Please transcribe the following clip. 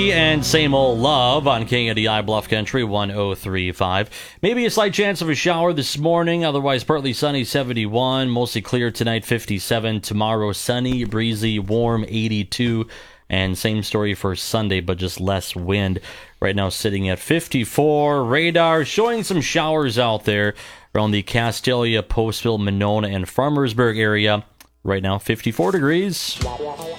And same old love on KNDI Bluff Country 103.5. Maybe a slight chance of a shower this morning, otherwise partly sunny 71, mostly clear tonight 57, tomorrow sunny, breezy, warm 82, and same story for Sunday but just less wind. Right now sitting at 54, radar showing some showers out there around the Castelia, Postville, Monona, and Farmersburg area. Right now 54 degrees.